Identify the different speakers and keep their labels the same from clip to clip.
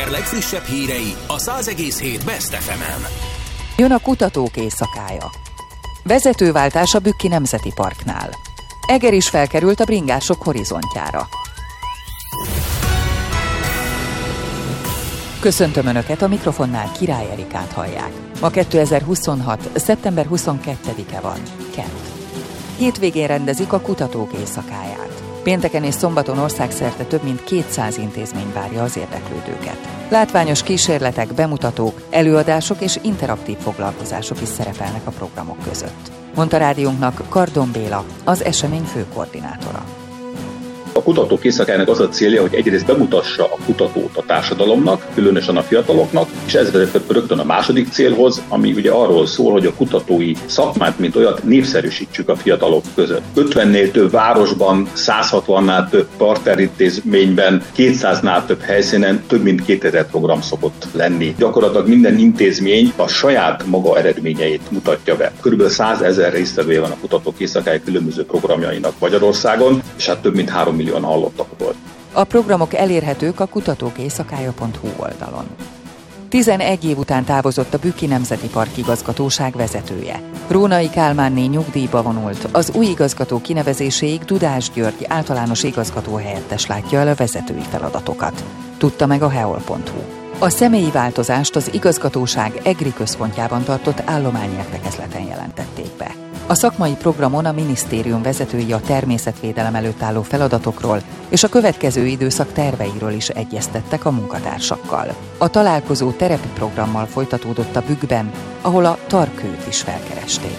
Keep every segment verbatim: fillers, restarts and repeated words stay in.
Speaker 1: Szeptember legfrissebb hírei a száz egész hét Best ef emen.
Speaker 2: Jön a kutatók éjszakája. Vezetőváltás a Bükki Nemzeti Parknál. Eger is felkerült a bringások horizontjára. Köszöntöm Önöket, a mikrofonnál Király Erikát hallják. Ma kétezer-huszonhat. szeptember huszonkettedike van, kedd. Hétvégén rendezik a kutatók éjszakáját. Pénteken és szombaton országszerte több mint kétszáz intézmény várja az érdeklődőket. Látványos kísérletek, bemutatók, előadások és interaktív foglalkozások is szerepelnek a programok között, mondta rádiónknak Kardon Béla, az esemény főkoordinátora.
Speaker 3: A kutatók éjszakájának az a célja, hogy egyrészt bemutassa a kutatót a társadalomnak, különösen a fiataloknak, és ez vezet rögtön a második célhoz, ami ugye arról szól, hogy a kutatói szakmát, mint olyat népszerűsítsük a fiatalok között. ötvennél több városban, száz hatvannál több partnerintézményben, kétszáznál több helyszínen több mint kétezer program szokott lenni. Gyakorlatilag minden intézmény a saját maga eredményeit mutatja be. Körülbelül százezer résztvevője van a kutatók éjszakája különböző programjainak Magyarországon, és hát több mint három millió hallottak volt.
Speaker 2: A programok elérhetők a kutatók éjszakája pont hu oldalon. tizenegy év után távozott a Bükki Nemzeti Park igazgatóság vezetője. Rónai Kálmánné nyugdíjba vonult, az új igazgató kinevezéséig Dudás György általános igazgató helyettes látja el a vezetői feladatokat, tudta meg a heol pont hu. A személyi változást az igazgatóság egri központjában tartott állományértekezleten jelentették be. A szakmai programon a minisztérium vezetői a természetvédelem előtt álló feladatokról és a következő időszak terveiről is egyeztettek a munkatársakkal. A találkozó terepi programmal folytatódott a Bükkben, ahol a Tarkőt is felkeresték.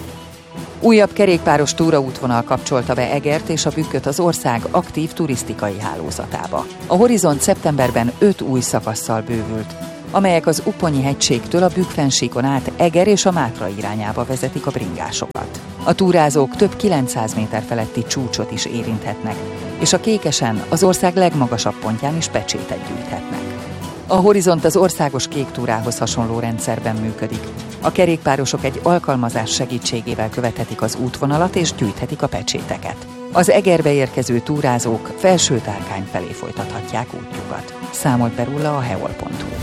Speaker 2: Újabb kerékpáros túraútvonal kapcsolta be Egert és a Bükköt az ország aktív turisztikai hálózatába. A Horizont szeptemberben öt új szakasszal bővült, amelyek az Uponyi hegységtől a Bükk-fennsíkon át Eger és a Mátra irányába vezetik a bringásokat. A túrázók több kilencszáz méter feletti csúcsot is érinthetnek, és a Kékesen, az ország legmagasabb pontján is pecsétet gyűjthetnek. A Horizont az országos kék túrához hasonló rendszerben működik. A kerékpárosok egy alkalmazás segítségével követhetik az útvonalat és gyűjthetik a pecséteket. Az Egerbe érkező túrázók Felső Tárkány felé folytathatják útjukat, számolt be róla a heol pont hu.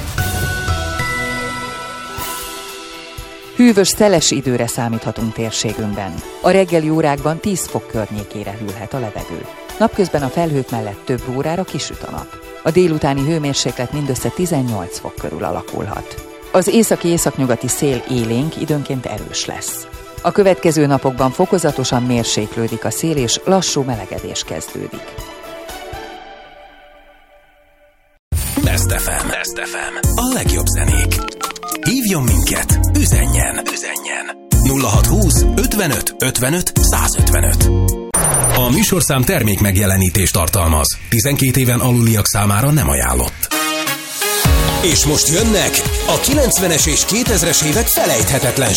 Speaker 2: Hűvös, szeles időre számíthatunk térségünkben. A reggeli órákban tíz fok környékére hűlhet a levegő. Napközben a felhők mellett több órára kisüt a nap. A délutáni hőmérséklet mindössze tizennyolc fok körül alakulhat. Az északi-északnyugati szél élénk, időnként erős lesz. A következő napokban fokozatosan mérséklődik a szél, és lassú melegedés kezdődik.
Speaker 1: Best ef em. Best ef em. A legjobb zenék. Hívjon minket, üzenjen, üzenjen. nulla hatszázhúsz ötvenöt ötvenöt százötvenöt. A műsorszám termék megjelenítést tartalmaz. tizenkét éven aluliak számára nem ajánlott. És most jönnek a kilencvenes és kétezres évek felejthetetlen